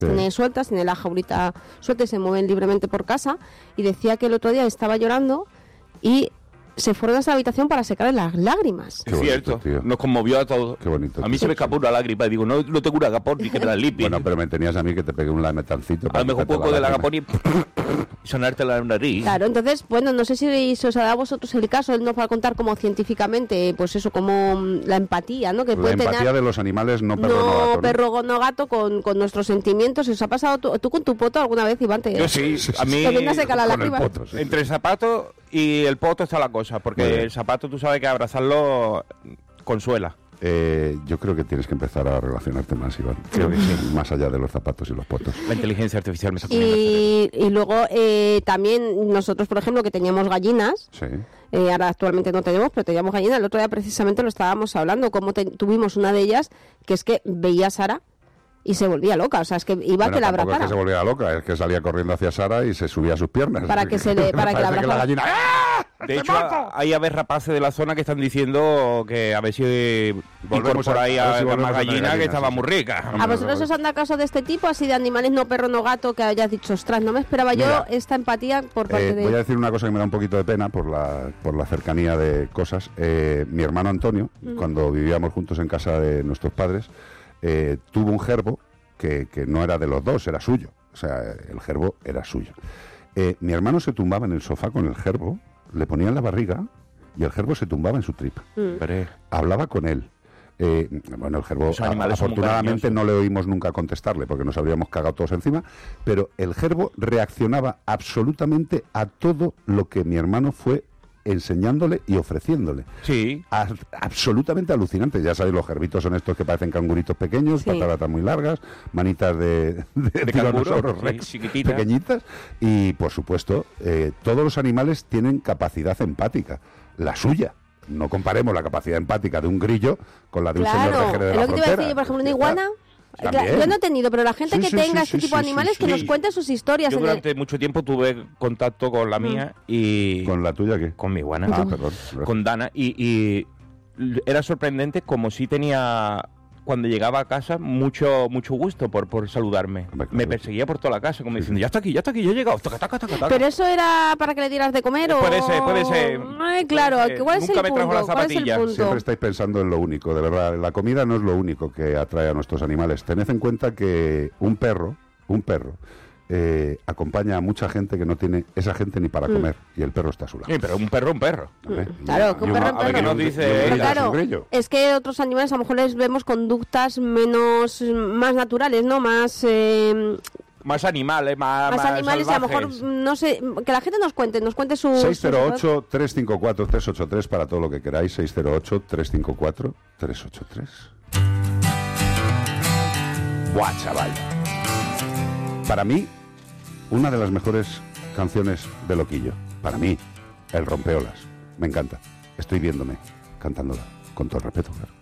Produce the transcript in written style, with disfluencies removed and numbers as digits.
tiene sueltas, tiene la jaulita suelta y se mueven libremente por casa, y decía que el otro día estaba llorando y se fueron a esa habitación para secar las lágrimas. Es cierto, tío. Nos conmovió a todos. Qué bonito. A mí se me escapó una lágrima y digo, no tengo un agapón ni que me la limpie. Bueno, pero me tenías a mí que te pegué un lametancito. A lo mejor un poco del agapón y sonarte la nariz. Claro, entonces, bueno, no sé si se os ha dado a vosotros el caso, él nos va a contar como científicamente, pues eso, como la empatía, ¿no? Que La puede empatía tener, de los animales, no perro, no gato. no perro, no gato, con nuestros sentimientos. ¿Os ha pasado tú con tu poto alguna vez, Iván? Yo sí, a mí... Te viene a secar la Con lágrima. el poto, sí. Entre el zapato y el poto está la cosa, porque el zapato tú sabes que abrazarlo consuela. Yo creo que tienes que empezar a relacionarte más, Iván. Creo que sí. Más allá de los zapatos y los potos. La inteligencia artificial me está poniendo Y luego también nosotros, por ejemplo, que teníamos gallinas, Sí. ahora actualmente no tenemos, pero teníamos gallinas. El otro día precisamente lo estábamos hablando, como tuvimos una de ellas, que es que veía a Sara y se volvía loca, o sea, es que iba Bueno, que la tampoco es abrazara. que se volviera loca, es que salía corriendo hacia Sara y se subía a sus piernas. Para que la Parece abrazara. la gallina... ¡Ah! De hecho, hay aves rapaces de la zona que están diciendo que a ver si Volvemos por ahí a ver a si más volvemos a tener gallina, que gallinas, estaba sí, muy sí. rica. ¿A vosotros os han dado caso de este tipo, así de animales no perro, no gato, que hayas dicho, ostras, no me esperaba Mira, yo esta empatía por parte de... Voy a decir una cosa que me da un poquito de pena por la cercanía de cosas. Mi hermano Antonio, cuando vivíamos juntos en casa de nuestros padres, tuvo un gerbo que no era de los dos, era suyo. O sea, el gerbo era suyo. Mi hermano se tumbaba en el sofá con el gerbo, le ponía en la barriga y el gerbo se tumbaba en su tripa. Hablaba con él. Bueno, el gerbo, Los animales son muy afortunadamente cariñosos. no le oímos nunca contestarle porque nos habríamos cagado todos encima, pero el gerbo reaccionaba absolutamente a todo lo que mi hermano fue enseñándole y ofreciéndole. Sí. Absolutamente alucinante. Ya sabéis, los gerbitos son estos que parecen canguritos pequeños, Sí. pataratas muy largas, manitas de tiranosauros canguro, rex sí, chiquititas. pequeñitas. Y, por supuesto, todos los animales tienen capacidad empática. La suya. No comparemos la capacidad empática de un grillo con la de un señor Claro, vejero de es la lo que te iba a frontera. decir, por ejemplo, una Ya está. iguana... También. Yo no he tenido, pero la gente Sí, que sí, tenga sí, este sí, tipo de sí, animales, sí, que sí. nos cuente sus historias. Yo en el- durante mucho tiempo tuve contacto con la mía y... ¿Con la tuya qué? Con mi iguana. Ah, perdón. Con Dana. Y era sorprendente como si tenía... Cuando llegaba a casa, mucho gusto por saludarme. Hombre, claro. Me perseguía por toda la casa, como diciendo, ya está aquí, yo he llegado. Taca, taca, taca, taca. ¿Pero eso era para que le dieras de comer o...? Puede ser. Ay, claro, Puede ser. ¿cuál es Nunca el me trajo punto? la ¿Cuál es el zapatilla. punto? Siempre estáis pensando en lo único, de verdad. La comida no es lo único que atrae a nuestros animales. Tened en cuenta que un perro, acompaña a mucha gente que no tiene esa gente ni para comer, y el perro está a su lado. Sí, pero un perro. ¿Vale? Claro, que un perro, a ver qué nos dice Y un ella. grillo es Claro, un grillo. es que otros animales a lo mejor les vemos conductas más naturales, ¿no? Más Más animales, más animales, y a lo mejor, salvajes. no sé, que la gente nos cuente sus... 608-354-383 para todo lo que queráis. 608-354-383. Buah, chaval. Para mí, una de las mejores canciones de Loquillo. Para mí, El Rompeolas. Me encanta. Estoy viéndome cantándola. Con todo el respeto, claro.